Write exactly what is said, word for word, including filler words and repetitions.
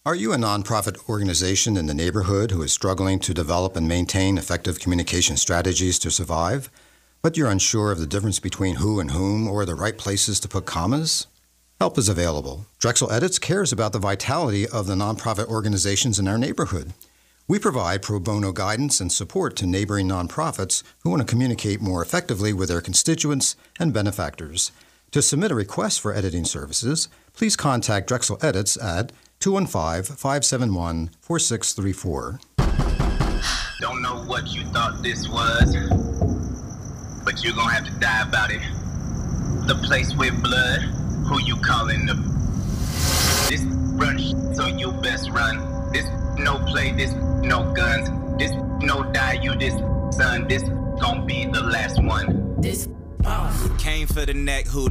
Are you a nonprofit organization in the neighborhood who is struggling to develop and maintain effective communication strategies to survive, but you're unsure of the difference between who and whom or the right places to put commas? Help is available. Drexel Edits cares about the vitality of the nonprofit organizations in our neighborhood. We provide pro bono guidance and support to neighboring nonprofits who want to communicate more effectively with their constituents and benefactors. To submit a request for editing services, please contact Drexel Edits at two one five, five seven one, four six three four. Don't know what you thought this was, but you're gonna have to die about it. The place with blood, who you calling the... This run, so you best run. This no play, this no guns. This no die, you this son. This gon' be the last one. This boss. Came for the neck, who